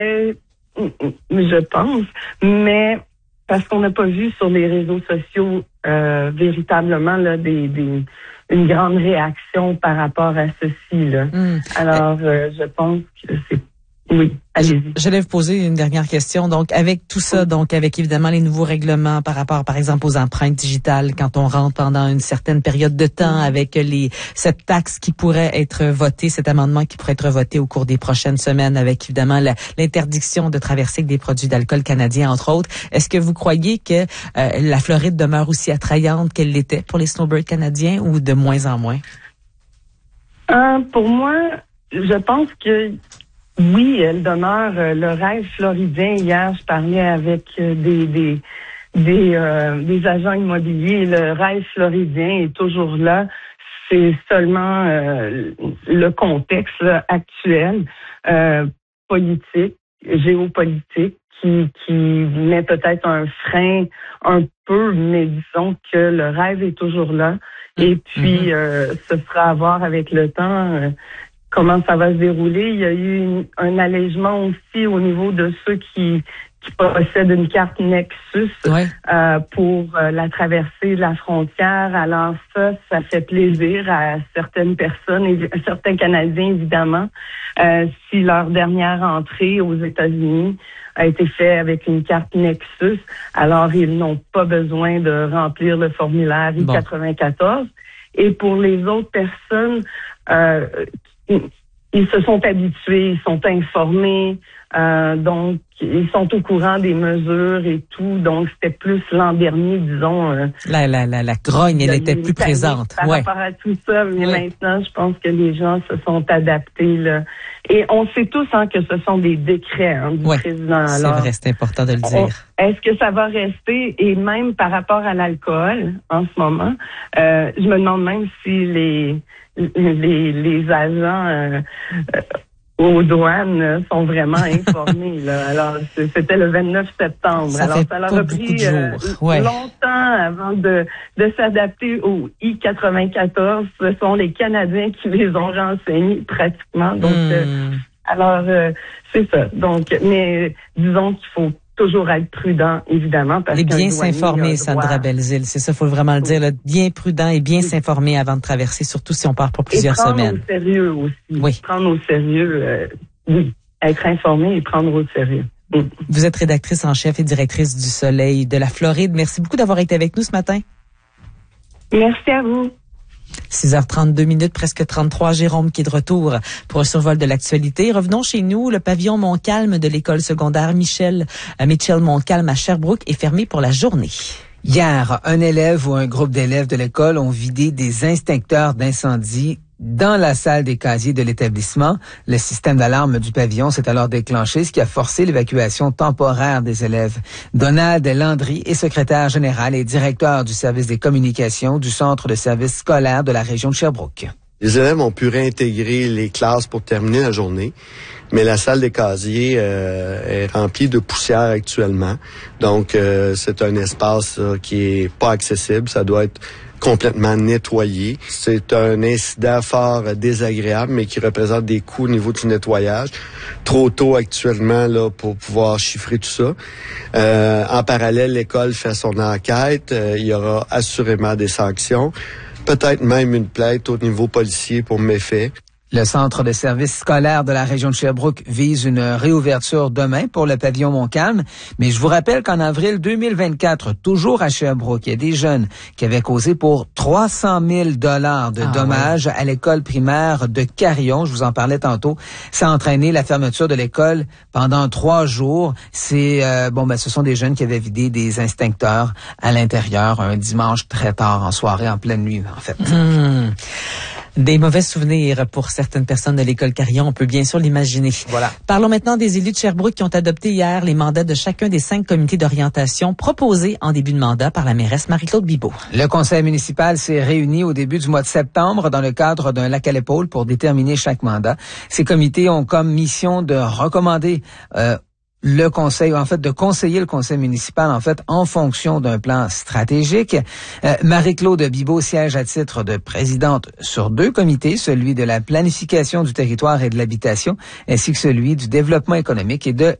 Je pense, mais parce qu'on n'a pas vu sur les réseaux sociaux véritablement là une grande réaction par rapport à ceci là. Alors, je pense que c'est oui, allez-y. J'allais vous poser une dernière question. Donc, avec tout ça, donc avec évidemment les nouveaux règlements par rapport, par exemple, aux empreintes digitales, quand on rentre pendant une certaine période de temps, avec cette taxe qui pourrait être votée, cet amendement qui pourrait être voté au cours des prochaines semaines, avec évidemment l'interdiction de traverser avec des produits d'alcool canadiens, entre autres. Est-ce que vous croyez que la Floride demeure aussi attrayante qu'elle l'était pour les snowbirds canadiens ou de moins en moins? Pour moi, je pense que oui, elle demeure le rêve floridien. Hier, je parlais avec des agents immobiliers. Le rêve floridien est toujours là. C'est seulement le contexte là, actuel, politique, géopolitique, qui met peut-être un frein un peu, mais disons que le rêve est toujours là. Et puis, ce sera à voir avec le temps comment ça va se dérouler. Il y a eu un allègement aussi au niveau de ceux qui possèdent une carte Nexus pour la traversée de la frontière. Alors ça fait plaisir à certaines personnes, et à certains Canadiens évidemment, si leur dernière entrée aux États-Unis a été faite avec une carte Nexus, alors ils n'ont pas besoin de remplir le formulaire I-94. Et pour les autres personnes, ils se sont habitués, ils sont informés, donc ils sont au courant des mesures et tout. Donc c'était plus l'an dernier, disons. La grogne, elle était plus présente. Par rapport à tout ça, mais maintenant, je pense que les gens se sont adaptés là. Et on sait tous que ce sont des décrets du président. C'est vrai, c'est important de le dire. Est-ce que ça va rester? Et même par rapport à l'alcool, en ce moment, je me demande même si les agents aux douanes sont vraiment informés. Là. Alors, c'était le 29 septembre. Ça a repris longtemps avant de s'adapter au I-94. Ce sont les Canadiens qui les ont renseignés pratiquement. Donc, c'est ça. Donc, mais disons qu'il faut toujours être prudent, évidemment. Parce et bien s'informer, Sandra Belzile. C'est ça, il faut vraiment le dire. Là, bien prudent et bien s'informer avant de traverser, surtout si on part pour plusieurs semaines. Et prendre au sérieux aussi. Prendre au sérieux, être informé et prendre au sérieux. Vous êtes rédactrice en chef et directrice du Soleil de la Floride. Merci beaucoup d'avoir été avec nous ce matin. Merci à vous. 6h32, presque 33, Jérôme qui est de retour pour un survol de l'actualité. Revenons chez nous. Le pavillon Montcalm de l'école secondaire Mitchell Montcalm à Sherbrooke est fermé pour la journée. Hier, un élève ou un groupe d'élèves de l'école ont vidé des extincteurs d'incendie dans la salle des casiers de l'établissement. Le système d'alarme du pavillon s'est alors déclenché, ce qui a forcé l'évacuation temporaire des élèves. Donald Landry est secrétaire général et directeur du service des communications du centre de services scolaires de la région de Sherbrooke. Les élèves ont pu réintégrer les classes pour terminer la journée, mais la salle des casiers est remplie de poussière actuellement. Donc, c'est un espace qui est pas accessible. Ça doit être complètement nettoyé. C'est un incident fort désagréable, mais qui représente des coûts au niveau du nettoyage. Trop tôt actuellement là pour pouvoir chiffrer tout ça. En parallèle, l'école fait son enquête. Il y aura assurément des sanctions. Peut-être même une plainte au niveau policier pour méfaits. Le centre de services scolaires de la région de Sherbrooke vise une réouverture demain pour le pavillon Montcalm. Mais je vous rappelle qu'en avril 2024, toujours à Sherbrooke, il y a des jeunes qui avaient causé pour 300 000 $ de dommages à l'école primaire de Carillon. Je vous en parlais tantôt. Ça a entraîné la fermeture de l'école pendant 3 jours. Ce sont des jeunes qui avaient vidé des extincteurs à l'intérieur un dimanche très tard en soirée, en pleine nuit, en fait. Des mauvais souvenirs pour certaines personnes de l'école Carillon, on peut bien sûr l'imaginer. Voilà. Parlons maintenant des élus de Sherbrooke qui ont adopté hier les mandats de chacun des 5 comités d'orientation proposés en début de mandat par la mairesse Marie-Claude Bibeau. Le conseil municipal s'est réuni au début du mois de septembre dans le cadre d'un lac à l'épaule pour déterminer chaque mandat. Ces comités ont comme mission de recommander le conseil, en fait, de conseiller le conseil municipal, en fait, en fonction d'un plan stratégique. Marie-Claude Bibeau siège à titre de présidente sur 2 comités, celui de la planification du territoire et de l'habitation, ainsi que celui du développement économique et de